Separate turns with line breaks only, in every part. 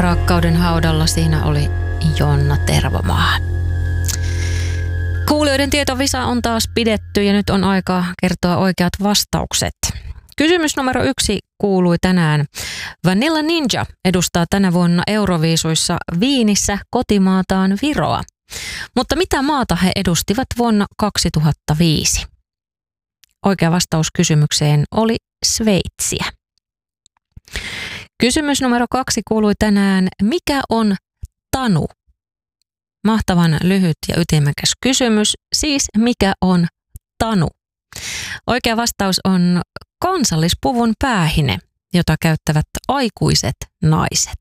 Rakkauden haudalla siinä oli Jonna Tervomaa. Kuulijoiden tietovisa on taas pidetty ja nyt on aika kertoa oikeat vastaukset. Kysymys numero 1 kuului tänään. Vanilla Ninja edustaa tänä vuonna Euroviisuissa Viinissä kotimaataan Viroa. Mutta mitä maata he edustivat vuonna 2005? Oikea vastaus kysymykseen oli Sveitsiä. Kysymys numero 2 kuului tänään. Mikä on tanu? Mahtavan lyhyt ja ytimekäs kysymys. Siis mikä on tanu? Oikea vastaus on kansallispuvun päähine, jota käyttävät aikuiset naiset.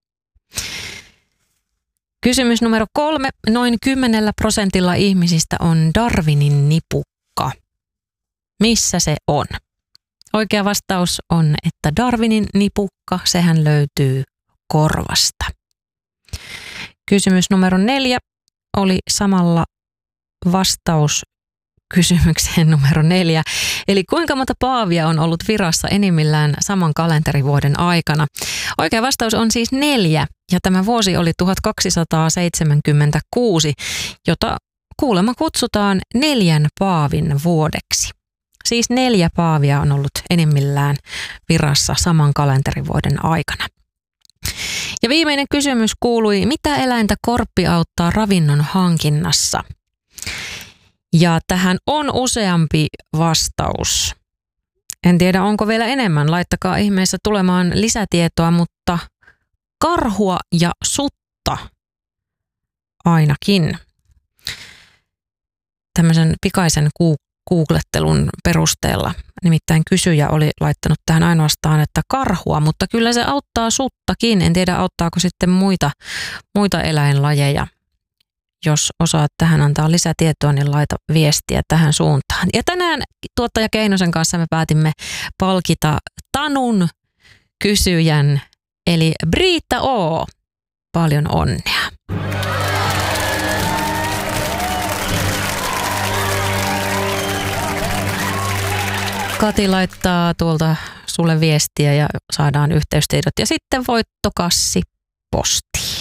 Kysymys numero 3. Noin 10% ihmisistä on Darwinin nipukka. Missä se on? Oikea vastaus on, että Darwinin nipukka, sehän löytyy korvasta. Kysymys numero 4 oli samalla vastaus kysymykseen numero 4. Eli kuinka monta paavia on ollut virassa enimmillään saman kalenterivuoden aikana? Oikea vastaus on siis 4 ja tämä vuosi oli 1276, jota kuulemma kutsutaan 4 paavin vuodeksi. Siis 4 paavia on ollut enimmillään virassa saman kalenterivuoden aikana. Ja viimeinen kysymys kuului, mitä eläintä korppi auttaa ravinnon hankinnassa? Ja tähän on useampi vastaus. En tiedä, onko vielä enemmän. Laittakaa ihmeessä tulemaan lisätietoa, mutta karhua ja sutta ainakin. Tämmöisen pikaisen googlettelun perusteella. Nimittäin kysyjä oli laittanut tähän ainoastaan, että karhua, mutta kyllä se auttaa suttakin. En tiedä, auttaako sitten muita eläinlajeja. Jos osaat tähän antaa lisätietoa, niin laita viestiä tähän suuntaan. Ja tänään tuottaja Keinosen kanssa me päätimme palkita Tanun kysyjän, eli Britta O. Paljon onnea. Kati laittaa tuolta sulle viestiä ja saadaan yhteystiedot ja sitten voittokassi postiin.